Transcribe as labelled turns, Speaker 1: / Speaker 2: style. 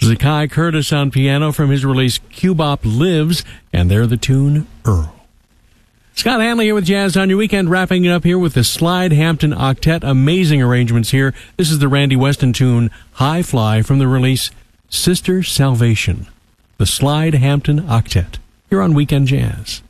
Speaker 1: Zakai Curtis on piano from his release Cubop Lives, and they're the tune Earl. Scott Hanley here with Jazz on Your Weekend, wrapping it up here with the Slide Hampton Octet. Amazing arrangements here. This is the Randy Weston tune High Fly from the release Sister Salvation. The Slide Hampton Octet. Here on Weekend Jazz.